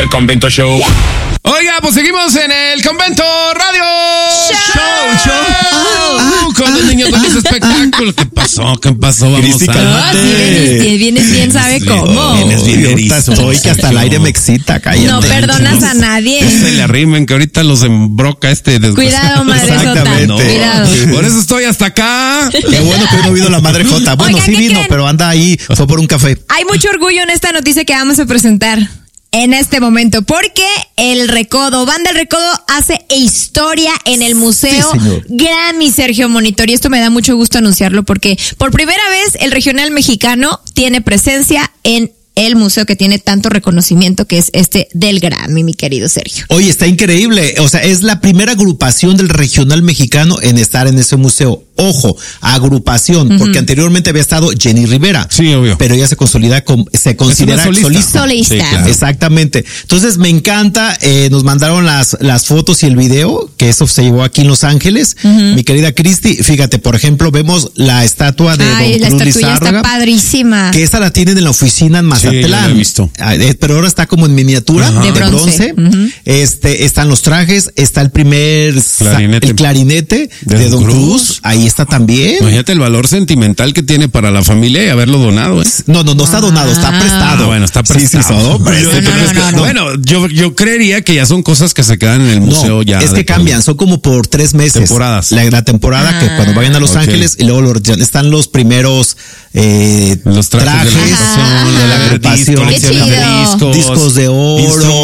El Convento Show. Oiga, pues seguimos en el Convento Radio Show. Con los niños con ese espectáculo. ¿Qué pasó? Vamos Cristi, a... Si vienes bien, ¿sabe cómo? Vienes bien erizo. Estoy que hasta el aire me excita, cállate. No perdonas a nadie. Se le arrimen, que ahorita los embroca desgraciado. Cuidado, madre Jota. Exactamente. Cuidado. Por eso estoy hasta acá. Qué bueno que no he oído la madre Jota. Bueno, Oigan, sí ¿qué vino, creen? pero anda ahí, fue por un café. Hay mucho orgullo en esta noticia que vamos a presentar en este momento, porque el Recodo, Banda El Recodo, hace historia en el Museo Sí, señor. Grammy, Sergio Monitor, y esto me da mucho gusto anunciarlo porque por primera vez el regional mexicano tiene presencia en el museo que tiene tanto reconocimiento, que es este del Grammy, mi querido Sergio. Oye, está increíble. O sea, es la primera agrupación del regional mexicano en estar en ese museo. Ojo, agrupación, porque anteriormente había estado Jenny Rivera. Sí, obvio. Pero ella se considera solista. Solista. Sí, claro. Exactamente. Entonces me encanta, nos mandaron las fotos y el video, que eso se llevó aquí en Los Ángeles. Mi querida Cristi, fíjate, por ejemplo, vemos la estatua de Ay, la Don Cruz estatuilla está Lizárraga, padrísima. que esa la tienen en la oficina en Mazatlán. Sí, yo la he visto. Pero ahora está como en miniatura, Ajá. De de bronce. bronce. Están los trajes, está el primer clarinete de Don Cruz. Ahí está también. Imagínate el valor sentimental que tiene para la familia y haberlo donado, ¿eh? No está donado, está prestado. Bueno, está prestado. Sí, hombre, No. Bueno, yo creería que ya son cosas que se quedan en el museo No, ya. es que cambian, son como por 3 meses. Temporadas. La temporada que cuando vayan a Los ok. Ángeles y luego están los primeros Los trajes de la agrupación, de la agrupación, Qué chido. discos de oro.